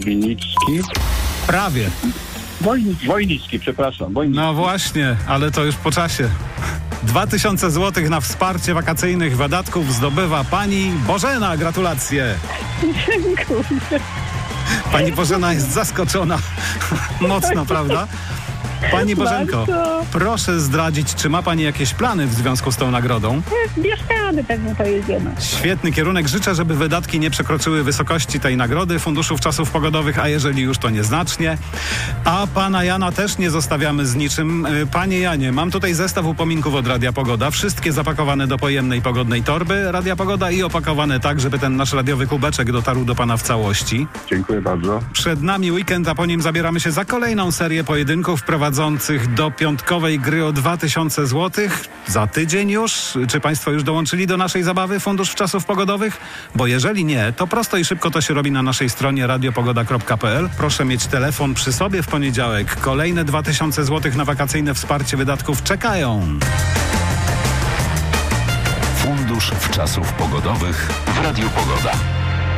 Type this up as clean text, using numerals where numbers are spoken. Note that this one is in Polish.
Winicki. Prawie. Wojnicki, przepraszam. No właśnie, ale to już po czasie. 2000 zł na wsparcie wakacyjnych wydatków zdobywa pani Bożena. Gratulacje. Dziękuję. Pani Bożena jest zaskoczona. Mocno, prawda? Pani Bożenko, Bardzo. proszę zdradzić, czy ma pani jakieś plany w związku z tą nagrodą? Mieszkamy, pewnie pojedziemy. Świetny kierunek. Życzę, żeby wydatki nie przekroczyły wysokości tej nagrody Funduszu Wczasów Pogodowych, a jeżeli już, to nieznacznie. A pana Jana też nie zostawiamy z niczym. Panie Janie, mam tutaj zestaw upominków od Radia Pogoda. Wszystkie zapakowane do pojemnej pogodnej torby Radia Pogoda i opakowane tak, żeby ten nasz radiowy kubeczek dotarł do pana w całości. Dziękuję bardzo. Przed nami weekend, a po nim zabieramy się za kolejną serię pojedynków prowadzących do piątkowej gry o 2000 zł. Za tydzień już. Czy państwo już dołączyli do naszej zabawy Fundusz Wczasów Pogodowych? Bo jeżeli nie, to prosto i szybko to się robi na naszej stronie radiopogoda.pl. Proszę mieć telefon przy sobie w poniedziałek. Kolejne 2000 zł na wakacyjne wsparcie wydatków czekają. Fundusz Wczasów Pogodowych w Radiu Pogoda.